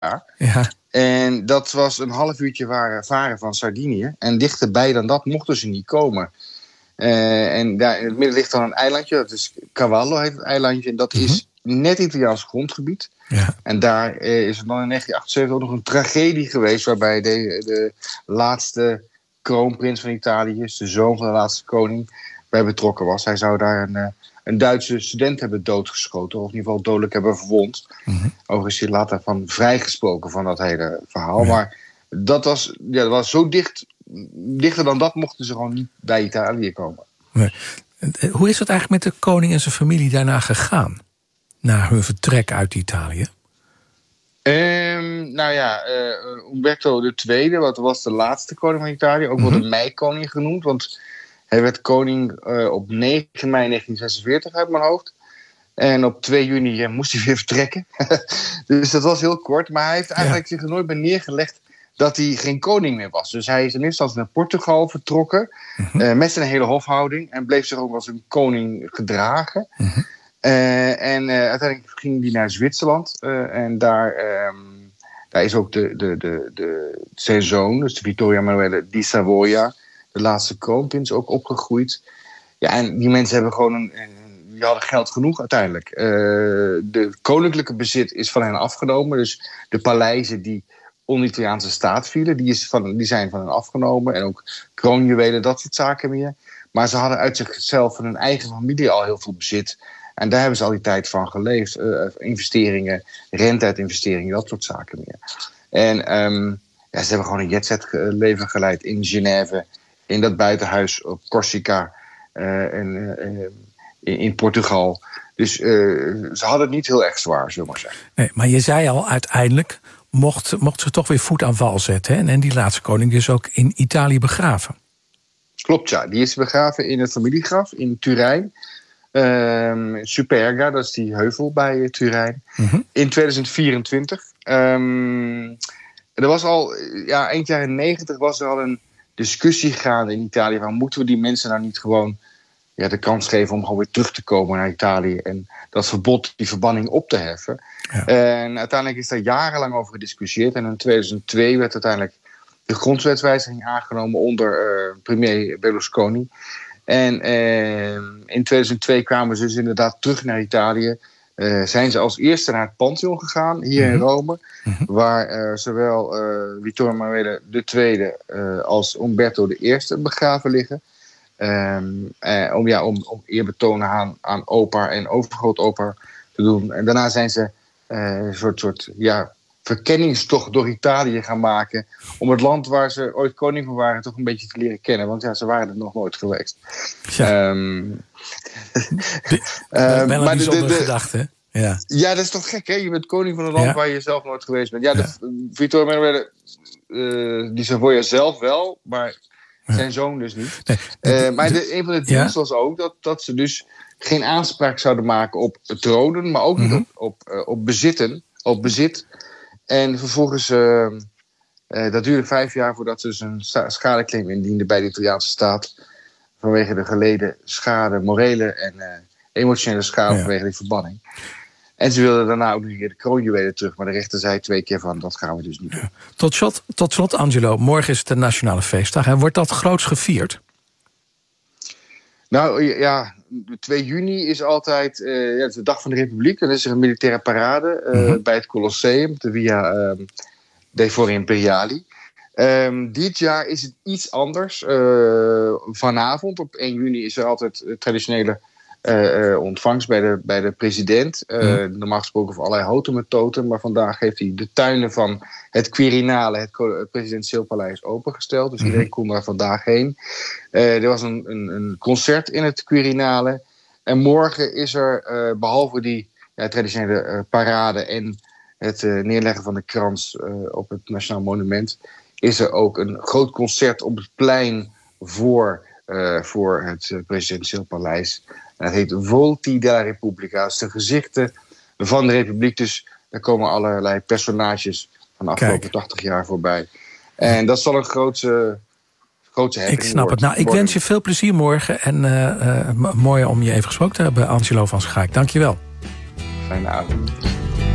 Ja. En dat was een half uurtje varen van Sardinië. En dichterbij dan dat mochten ze niet komen. En daar in het midden ligt dan een eilandje. Dat is Cavallo, heet het eilandje. En dat is net Italiaans grondgebied. Ja. En daar is er dan in 1978 ook nog een tragedie geweest, waarbij de laatste kroonprins van Italië, de zoon van de laatste koning, bij betrokken was. Hij zou daar een Duitse student hebben doodgeschoten, of in ieder geval dodelijk hebben verwond. Overigens is hij later van vrijgesproken van dat hele verhaal. Ja. Maar dat was zo dichter dan dat mochten ze gewoon niet bij Italië komen. Nee. Hoe is het eigenlijk met de koning en zijn familie daarna gegaan? Na hun vertrek uit Italië? Umberto II, wat was de laatste koning van Italië, ook wel de meikoning genoemd, want hij werd koning op 9 mei 1946 uit mijn hoofd. En op 2 juni moest hij weer vertrekken. Dus dat was heel kort. Maar hij heeft eigenlijk zich er nooit bij neergelegd dat hij geen koning meer was. Dus hij is in eerste instantie naar Portugal vertrokken, met zijn hele hofhouding, en bleef zich ook als een koning gedragen. Uiteindelijk ging hij naar Zwitserland. En daar is ook zijn zoon, dus de Vittorio Emanuele di Savoia, de laatste kroonprins, ook opgegroeid. Ja, en die mensen hebben gewoon die hadden geld genoeg uiteindelijk. De koninklijke bezit is van hen afgenomen. Dus de paleizen die onder de Italiaanse staat vielen, die zijn van hen afgenomen. En ook kroonjuwelen, dat soort zaken meer. Maar ze hadden uit zichzelf van hun eigen familie al heel veel bezit. En daar hebben ze al die tijd van geleefd. Investeringen, rente uit investeringen, dat soort zaken meer. En ze hebben gewoon een jetset leven geleid in Genève, in dat buitenhuis op Corsica in Portugal. Dus ze hadden het niet heel erg zwaar, zullen we maar zeggen. Nee, maar je zei al, uiteindelijk mocht ze toch weer voet aan wal zetten. Hè? En die laatste koning dus ook in Italië begraven. Klopt, ja. Die is begraven in het familiegraf in Turijn. Superga, dat is die heuvel bij Turijn. In 2024. Er was al, eind jaren 90 was er al een discussie gaande in Italië. Waarom moeten we die mensen nou niet gewoon de kans geven om gewoon weer terug te komen naar Italië en dat verbod, die verbanning op te heffen. Ja. En uiteindelijk is daar jarenlang over gediscussieerd. En in 2002 werd uiteindelijk de grondwetswijziging aangenomen onder premier Berlusconi. En in 2002 kwamen ze dus inderdaad terug naar Italië. Zijn ze als eerste naar het Pantheon gegaan, hier in Rome. Waar zowel Vittorio Emanuele II als Umberto I begraven liggen. Om eerbetoon aan opa en overgrootopa te doen. En daarna zijn ze een soort verkenningstocht door Italië gaan maken. Om het land waar ze ooit koning van waren toch een beetje te leren kennen. Want ze waren er nog nooit geweest. Ja. Wel een bijzondere gedachte. Ja, dat is toch gek, hè? Je bent koning van een land waar je zelf nooit geweest bent. Ja, Vittorio Emanuele di Savoia zelf wel, maar zijn zoon dus niet. Maar een van de deals was ook dat ze dus geen aanspraak zouden maken op tronen, maar ook niet op bezit. En vervolgens, dat duurde 5 jaar voordat ze dus een schadeclaim indienden bij de Italiaanse staat vanwege de geleden schade, morele en emotionele schade vanwege die verbanning. En ze wilden daarna ook nog een keer de kroonjuwelen terug, maar de rechter zei 2 keer van, dat gaan we dus niet doen. Tot slot, Angelo, morgen is het een nationale feestdag. En wordt dat groots gevierd? Nou ja, 2 juni is altijd het is de dag van de Republiek. Dan is er een militaire parade bij het Colosseum, de Via dei Fori Imperiali. Dit jaar is het iets anders. Vanavond, op 1 juni, is er altijd traditionele ontvangst bij de president. Normaal gesproken voor allerlei houten met totem, maar vandaag heeft hij de tuinen van het Quirinale, het presidentieel paleis, opengesteld. Dus iedereen kon daar vandaag heen. Er was een concert in het Quirinale. En morgen is er, behalve die traditionele parade en het neerleggen van de krans op het Nationaal Monument, is er ook een groot concert op het plein voor het presidentieel paleis. En dat heet Volti della Repubblica. Dat is de gezichten van de Republiek. Dus daar komen allerlei personages van de afgelopen 80 jaar voorbij. En dat zal een grootse happening. Ik snap het. Nou, ik wens je veel plezier morgen. En mooi om je even gesproken te hebben, Angelo van Schaik. Dank je wel. Fijne avond.